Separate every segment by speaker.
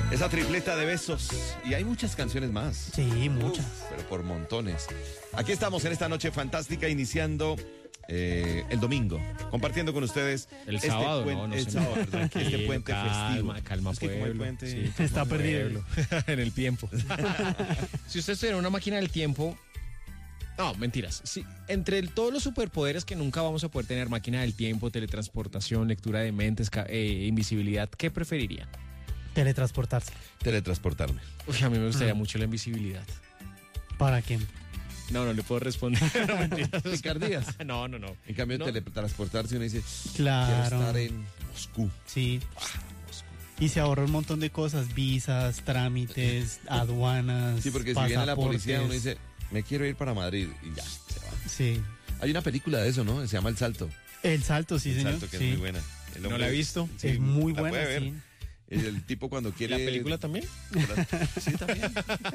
Speaker 1: Esa tripleta de besos. Y hay muchas canciones más.
Speaker 2: Sí, muchas.
Speaker 1: Pero por montones. Aquí estamos en esta noche fantástica, iniciando el domingo, compartiendo con ustedes
Speaker 3: el sábado,
Speaker 1: el sábado, este puente festivo.
Speaker 3: Calma,
Speaker 1: es que como el
Speaker 3: pueblo.
Speaker 1: puente
Speaker 3: Sí,
Speaker 2: está perdido
Speaker 3: en el tiempo. Si usted estuviera en una máquina del tiempo, no, mentiras. Sí, entre todos los superpoderes que nunca vamos a poder tener, máquina del tiempo, teletransportación, lectura de mentes, invisibilidad, ¿qué preferiría?
Speaker 1: Teletransportarme.
Speaker 3: Uy, a mí me gustaría mucho la invisibilidad.
Speaker 2: ¿Para qué?
Speaker 3: No le puedo responder. No, mentiras.
Speaker 1: ¿Picardías?
Speaker 3: No.
Speaker 1: En cambio,
Speaker 3: No.
Speaker 1: teletransportarse uno dice,
Speaker 2: Claro.
Speaker 1: quiero estar en Moscú.
Speaker 2: Sí. Y se ahorra un montón de cosas, visas, trámites, aduanas.
Speaker 1: Sí, porque si viene la policía, uno
Speaker 2: pasaportes.
Speaker 1: dice, me quiero ir para Madrid y ya, se va.
Speaker 2: Sí.
Speaker 1: Hay una película de eso, ¿no? Se llama El Salto.
Speaker 2: El salto, sí,
Speaker 1: El
Speaker 2: señor.
Speaker 1: Salto, que
Speaker 2: sí.
Speaker 1: es muy buena. El
Speaker 3: No
Speaker 1: hombre-
Speaker 3: la he visto.
Speaker 1: Sí,
Speaker 2: Es muy
Speaker 1: la
Speaker 2: buena,
Speaker 1: puede ver.
Speaker 2: sí.
Speaker 1: El tipo cuando quiere...
Speaker 3: ¿La película también?
Speaker 1: Sí, también.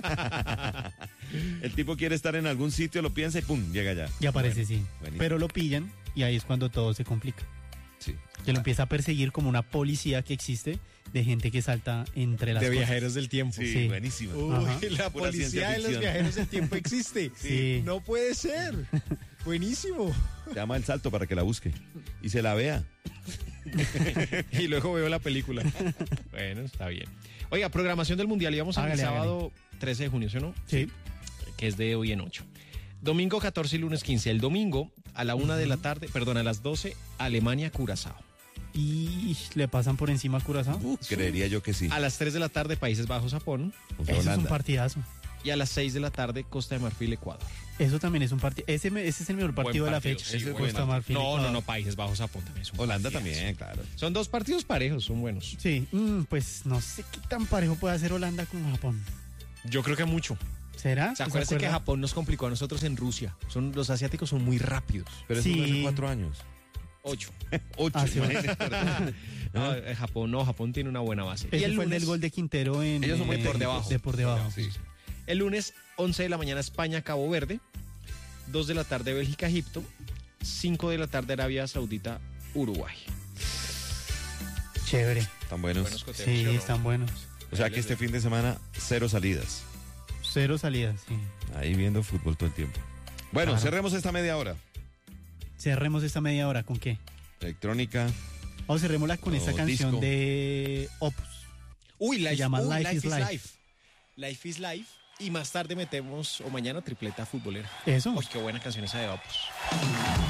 Speaker 1: El tipo quiere estar en algún sitio, lo piensa y ¡pum! Llega allá.
Speaker 2: Y aparece,
Speaker 1: Bueno,
Speaker 2: sí.
Speaker 1: buenísimo.
Speaker 2: Pero lo pillan y ahí es cuando todo se complica.
Speaker 1: Sí.
Speaker 2: Que lo empieza a perseguir como una policía que existe de gente que salta entre las
Speaker 3: De
Speaker 2: cosas.
Speaker 3: viajeros del tiempo.
Speaker 1: Sí,
Speaker 2: Sí.
Speaker 1: buenísimo.
Speaker 3: Uy,
Speaker 2: Ajá.
Speaker 3: la
Speaker 1: Pura
Speaker 3: policía
Speaker 1: ciencia
Speaker 3: de los
Speaker 1: ficción.
Speaker 3: viajeros del tiempo existe.
Speaker 2: Sí.
Speaker 3: No puede ser. Buenísimo.
Speaker 1: Se llama El Salto para que la busque y se la vea.
Speaker 3: Y luego veo la película. Bueno, está bien. Oiga, programación del Mundial. Íbamos el
Speaker 2: Hágale,
Speaker 3: sábado 13 de junio, ¿sí o no?
Speaker 2: Sí.
Speaker 3: Que es de hoy en 8. Domingo 14 y lunes 15. El domingo a la 1 de la tarde, perdón, a las 12, Alemania-Curazao.
Speaker 2: Y le pasan por encima a Curazao.
Speaker 1: Creería yo que sí.
Speaker 3: A las 3 de la tarde, Países Bajos-Japón.
Speaker 1: O sea,
Speaker 2: Eso es un
Speaker 1: Holanda.
Speaker 2: partidazo.
Speaker 3: Y a las 6 de la tarde, Costa de Marfil-Ecuador.
Speaker 2: Eso también es un partido. Ese es el mejor partido de la fecha.
Speaker 1: sí, buen
Speaker 2: Costa
Speaker 1: partido.
Speaker 2: Marfil.
Speaker 3: No, Países Bajos-Japón también es un
Speaker 1: Holanda
Speaker 3: partidazo.
Speaker 1: también, claro.
Speaker 3: Son dos partidos parejos, son buenos.
Speaker 2: Sí, pues no sé qué tan parejo puede hacer Holanda con Japón.
Speaker 3: Yo creo que mucho.
Speaker 2: ¿Será?
Speaker 3: ¿Se acuerdan que Japón nos complicó a nosotros en Rusia? Los asiáticos son muy rápidos.
Speaker 1: Pero eso
Speaker 2: Sí.
Speaker 1: fue hace 4 años.
Speaker 3: 8.
Speaker 1: 8.
Speaker 2: Ah, sí,
Speaker 3: Japón tiene una buena base.
Speaker 2: Ese fue el del gol de Quintero en...
Speaker 1: Ellos son muy
Speaker 3: por debajo.
Speaker 2: De por debajo.
Speaker 1: Sí.
Speaker 3: El lunes, 11 de la mañana, España-Cabo Verde. 2 de la tarde, Bélgica-Egipto. 5 de la tarde, Arabia Saudita-Uruguay.
Speaker 2: Chévere.
Speaker 1: Tan buenos.
Speaker 3: Buenos coteos,
Speaker 2: Sí,
Speaker 3: ¿sí o no?
Speaker 2: están buenos.
Speaker 1: O sea que este fin de semana, 0 salidas.
Speaker 2: 0 salidas, sí.
Speaker 1: Ahí viendo fútbol todo el tiempo. Bueno,
Speaker 2: Claro.
Speaker 1: cerremos esta media hora.
Speaker 2: Cerremos esta media hora, ¿con qué?
Speaker 1: Electrónica.
Speaker 2: O cerrémosla con
Speaker 1: O
Speaker 2: esta canción
Speaker 1: disco.
Speaker 2: de Opus.
Speaker 3: Uy,
Speaker 2: Se llama Life is Life.
Speaker 3: Life is Life. Y más tarde metemos, o mañana, tripleta futbolera.
Speaker 2: Eso.
Speaker 3: Uy, qué buena canción esa de Opus.